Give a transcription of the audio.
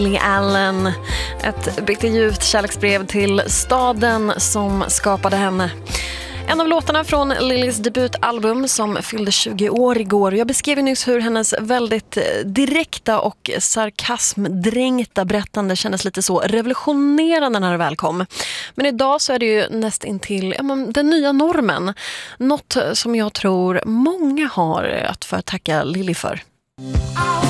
Lily Allen, ett bitterljuvt kärleksbrev till staden som skapade henne. En av låtarna från Lillys debutalbum som fyllde 20 år igår. Jag beskrev ju nyss hur hennes väldigt direkta och sarkasmdränkta berättande kändes lite så revolutionerande när det väl kom. Men idag så är det ju nästintill den nya normen. Något som jag tror många har att tacka Lily för.